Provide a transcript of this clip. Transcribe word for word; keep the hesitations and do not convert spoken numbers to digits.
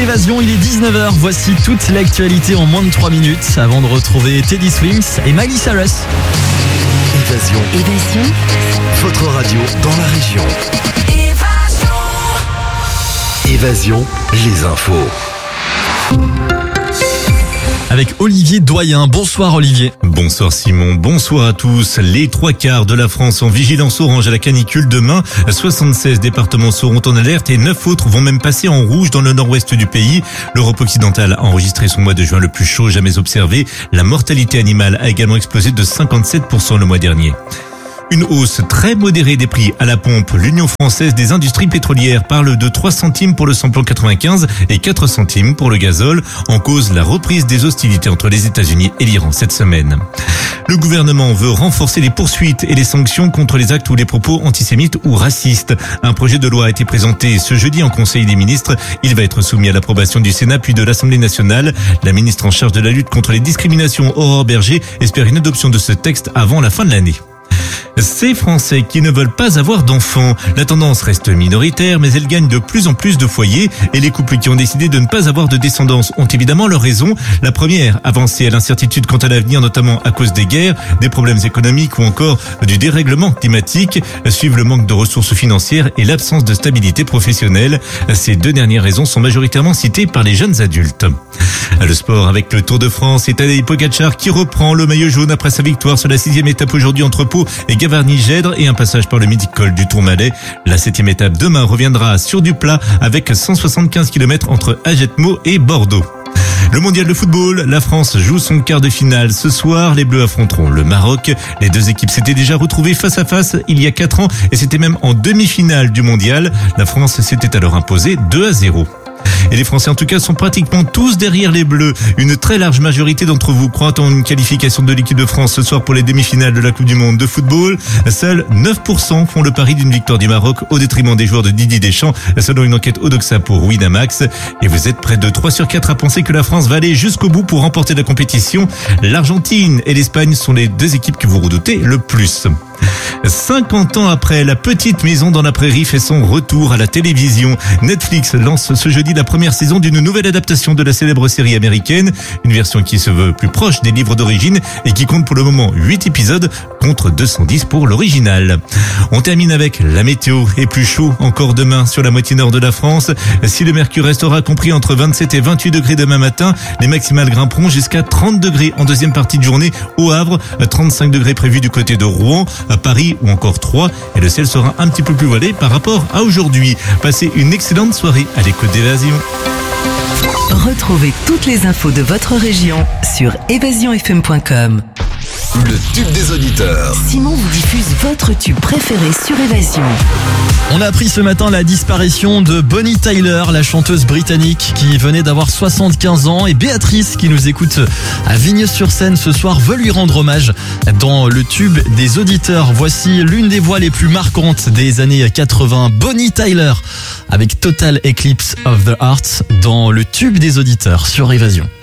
Évasion, il est dix-neuf heures. Voici toute l'actualité en moins de trois minutes avant de retrouver Teddy Swims et Miley Cyrus. Évasion. Évasion. Votre radio dans la région. Évasion. Évasion, les infos. Avec Olivier Doyen. Bonsoir Olivier. Bonsoir Simon, bonsoir à tous. Les trois quarts de la France en vigilance orange à la canicule demain. soixante-seize départements seront en alerte et neuf autres vont même passer en rouge dans le nord-ouest du pays. L'Europe occidentale a enregistré son mois de juin le plus chaud jamais observé. La mortalité animale a également explosé de cinquante-sept pour cent le mois dernier. Une hausse très modérée des prix à la pompe. L'Union française des industries pétrolières parle de trois centimes pour le samplon quatre-vingt-quinze et quatre centimes pour le gazole. En cause, la reprise des hostilités entre les États-Unis et l'Iran cette semaine. Le gouvernement veut renforcer les poursuites et les sanctions contre les actes ou les propos antisémites ou racistes. Un projet de loi a été présenté ce jeudi en Conseil des ministres. Il va être soumis à l'approbation du Sénat puis de l'Assemblée nationale. La ministre en charge de la lutte contre les discriminations, Aurore Berger, espère une adoption de ce texte avant la fin de l'année. Ces Français qui ne veulent pas avoir d'enfants. La tendance reste minoritaire, mais elle gagne de plus en plus de foyers et les couples qui ont décidé de ne pas avoir de descendance ont évidemment leurs raisons. La première, avancer à l'incertitude quant à l'avenir, notamment à cause des guerres, des problèmes économiques ou encore du dérèglement climatique, suivent le manque de ressources financières et l'absence de stabilité professionnelle. Ces deux dernières raisons sont majoritairement citées par les jeunes adultes. Le sport avec le Tour de France et Tadej Pogačar qui reprend le maillot jaune après sa victoire sur la sixième étape aujourd'hui entre Pau et Gavarnie-Gèdre et un passage par le mythique col du Tourmalet. La septième étape demain reviendra sur du plat avec cent soixante-quinze kilomètres entre Agetmo et Bordeaux. Le mondial de football, la France joue son quart de finale. Ce soir, les Bleus affronteront le Maroc. Les deux équipes s'étaient déjà retrouvées face à face il y a quatre ans et c'était même en demi-finale du mondial. La France s'était alors imposée deux à zéro. Et les Français en tout cas sont pratiquement tous derrière les Bleus. Une très large majorité d'entre vous croient en une qualification de l'équipe de France ce soir pour les demi-finales de la Coupe du Monde de football. Seuls neuf pour cent font le pari d'une victoire du Maroc au détriment des joueurs de Didier Deschamps, selon une enquête Odoxa pour Winamax. Et vous êtes près de trois sur quatre à penser que la France va aller jusqu'au bout pour remporter la compétition. L'Argentine et l'Espagne sont les deux équipes que vous redoutez le plus. cinquante ans après, La Petite Maison dans la Prairie fait son retour à la télévision. Netflix lance ce jeudi la première saison d'une nouvelle adaptation de la célèbre série américaine. Une version qui se veut plus proche des livres d'origine et qui compte pour le moment huit épisodes contre deux cent dix pour l'original. On termine avec la météo et plus chaud encore demain sur la moitié nord de la France. Si le mercure restera compris entre vingt-sept et vingt-huit degrés demain matin, les maximales grimperont jusqu'à trente degrés en deuxième partie de journée. Au Havre, trente-cinq degrés prévus du côté de Rouen, à Paris ou encore Troyes, et le ciel sera un petit peu plus voilé par rapport à aujourd'hui. Passez une excellente soirée à l'écoute d'Évasion. Retrouvez toutes les infos de votre région sur évasion f m point com. Le tube des auditeurs. Simon vous diffuse votre tube préféré sur Évasion. On a appris ce matin la disparition de Bonnie Tyler, la chanteuse britannique qui venait d'avoir soixante-quinze ans, et Béatrice qui nous écoute à Vignes-sur-Seine ce soir veut lui rendre hommage dans le tube des auditeurs. Voici l'une des voix les plus marquantes des années quatre-vingts, Bonnie Tyler avec Total Eclipse of the Heart dans le tube des auditeurs sur Évasion.